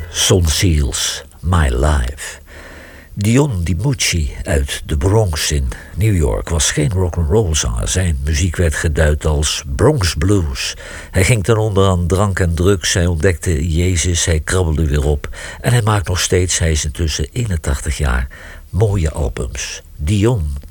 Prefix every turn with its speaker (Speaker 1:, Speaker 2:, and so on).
Speaker 1: Son Seals, My Life. Dion DiMucci uit de Bronx in New York was geen rock'n'roll zanger. Zijn muziek werd geduid als Bronx Blues. Hij ging ten onder aan drank en drugs. Hij ontdekte Jezus, hij krabbelde weer op. En hij maakt nog steeds, hij is intussen 81 jaar, mooie albums. Dion